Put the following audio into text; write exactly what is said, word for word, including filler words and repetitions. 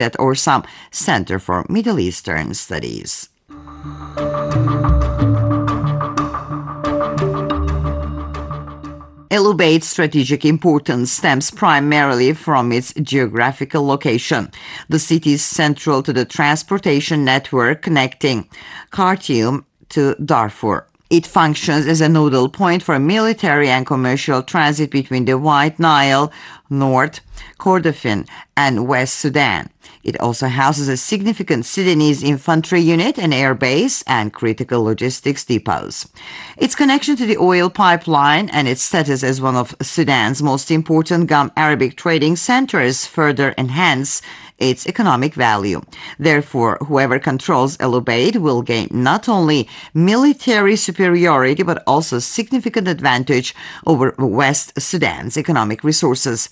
or some Center for Middle Eastern Studies. El Ubaid's strategic importance stems primarily from its geographical location. The city is central to the transportation network connecting Khartoum to Darfur. It functions as a nodal point for military and commercial transit between the White Nile, North Kordofan, and West Sudan. It also houses a significant Sudanese infantry unit, an air base, and critical logistics depots. Its connection to the oil pipeline and its status as one of Sudan's most important Gulf Arabic trading centers further enhance its economic value. Therefore, whoever controls El Ubaid will gain not only military superiority but also significant advantage over West Sudan's economic resources.